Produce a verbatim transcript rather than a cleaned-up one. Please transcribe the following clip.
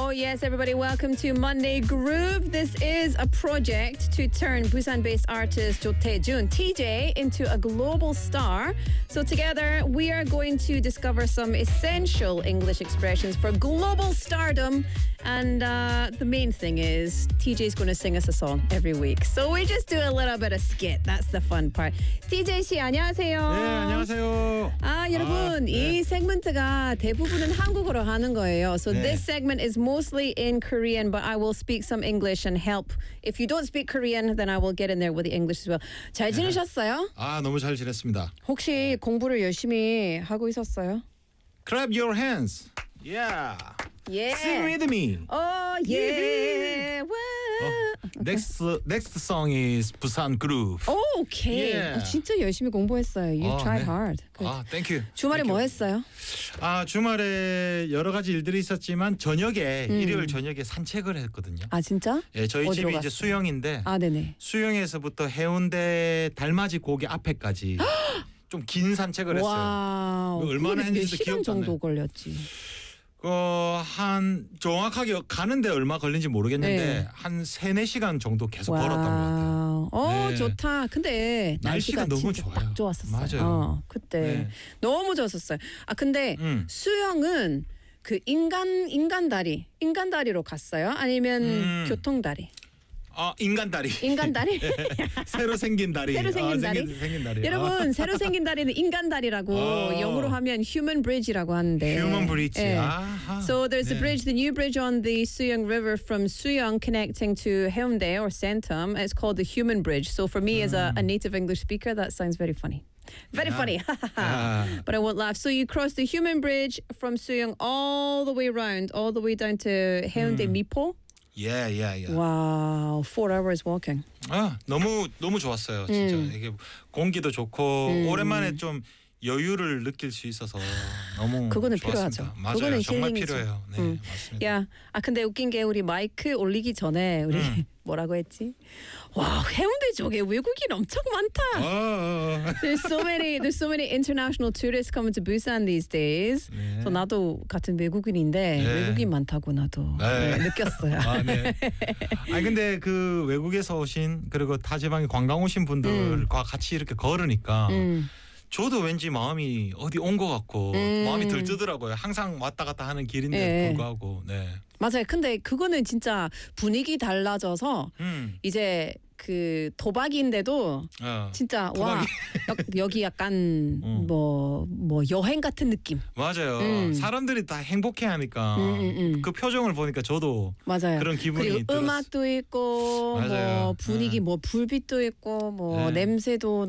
Oh, yes, everybody, welcome to Monday Groove. This is a project to turn Busan-based artist Jo Tae-jun, T J, into a global star. So together, we are going to discover some essential English expressions for global stardom. And uh, the main thing is T J's going to sing us a song every week. So we just do a little bit of skit. That's the fun part. T J 씨, 안녕하세요. 네, 안녕하세요. 아, 여러분, 아, 네. 이 세그먼트가 대부분은 한국어로 하는 거예요. So 네. this segment is mostly in Korean, but I will speak some English and help. If you don't speak Korean, then I will get in there with the English as well. 잘 지내셨어요? 아, 너무 잘 지냈습니다. 혹시 공부를 열심히 하고 있었어요? Clap your hands. Yeah. Yeah. Sing with me. Oh, yeah. Wow. Next next song is Busan Groove. Oh, okay. Yeah. 어, 진짜 열심히 공부했어요. You 어, tried 네. hard. Good. 아, thank you. 주말에 Thank 뭐 you. 했어요? 아, 주말에 여러 가지 일들이 있었지만 저녁에 음. 일요일 저녁에 산책을 했거든요. 아, 진짜? 예, 저희 어디로 집이 이제 갔어요? 수영인데 아, 네네. 수영에서부터 해운대 달맞이 고개 앞에까지 좀 긴 산책을 했어요. 와우. 뭐 얼마나 그거는 몇 했는지도 시간 기억도 안 정도 나요. 걸렸지? 어, 한 정확하게 가는데 얼마 걸린지 모르겠는데 네. 한 세네 시간 정도 계속 걸었던 것 같아요. 어, 네. 좋다. 근데 날씨가, 날씨가 너무 진짜 좋아요. 딱 좋았었어요. 맞아요. 어, 그때 네. 너무 좋았었어요. 아, 근데 음. 수영은 그 인간 인간 다리, 인간 다리로 갔어요? 아니면 음. 교통 다리? 아, 인간 다리. 인간 다리? 새로 생긴 다리. 새로 생긴 아, 다리? 생긴, 생긴 다리. 여러분, 새로 생긴 다리는 인간 다리라고 어. 영어로 하면 human bridge라고 하는데. Human bridge. 예. 아하. So there's a 네. bridge, the new bridge on the Suyong River from Suyong connecting to Haeundae or Santum. It's called the Human Bridge. So for me as a, a native English speaker, that sounds very funny. Very Yeah. funny. Yeah. But I won't laugh. So you cross the Human Bridge from Suyong all the way around, all the way down to Haeundae Mipo. 예, 예, 예. Wow, four hours walking. 아, 너무 너무 좋았어요. 진짜. 음. 이게 공기도 좋고 음. 오랜만에 좀 여유를 느낄 수 있어서 너무 그거는 좋았습니다. 필요하죠. 맞아요. 그거는 정말 힐링이죠. 필요해요. 네, 음. 맞습니다. 야, 아 근데 웃긴 게 우리 마이크 올리기 전에 우리 음. 뭐라고 했지? 와, 해운대 쪽에 외국인 엄청 많다. 어, 어, 어. There's so many, there's so many international tourists coming to Busan these days. 네. 그래서 나도 같은 외국인인데 네. 외국인 많다고 나도 네. 네, 느꼈어요. 아, 네. 아니 근데 그 외국에서 오신 그리고 타 지방에 관광 오신 분들과 같이 이렇게 걸으니까 음. 저도 왠지 마음이 어디 온 것 같고 음. 마음이 들뜨더라고요. 항상 왔다 갔다 하는 길인데 네. 불구하고. 네. 맞아요. 근데 그거는 진짜 분위기 달라져서 음. 이제 그 도박인데도 어. 진짜 도박이- 와 여, 여기 약간 음. 뭐 뭐 여행 같은 느낌. 맞아요. 음. 사람들이 다 행복해하니까 음, 음, 음. 그 표정을 보니까 저도 맞아요. 그런 기분이 그리고 들었- 음악도 있고 맞아요. 뭐 분위기 네. 뭐 불빛도 있고 뭐 네. 냄새도